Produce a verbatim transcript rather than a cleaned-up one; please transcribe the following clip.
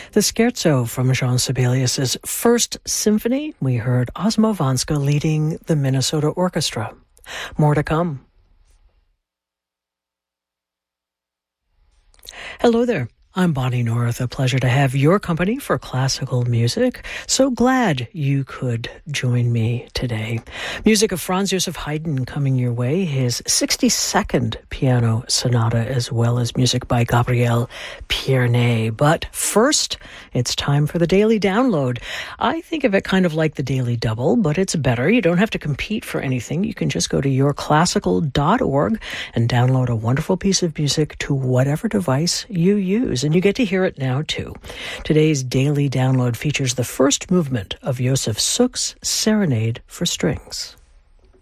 The Scherzo from Jean Sibelius's First Symphony. We heard Ozmo Vanska leading the Minnesota Orchestra. More to come. Hello there. I'm Bonnie North. A pleasure to have your company for classical music. So glad you could join me today. Music of Franz Joseph Haydn coming your way, his sixty-second piano sonata, as well as music by Gabriel Pierné. But first, it's time for the Daily Download. I think of it kind of like the Daily Double, but it's better. You don't have to compete for anything. You can just go to your classical dot org and download a wonderful piece of music to whatever device you use. And you get to hear it now, too. Today's Daily Download features the first movement of Josef Suk's Serenade for Strings.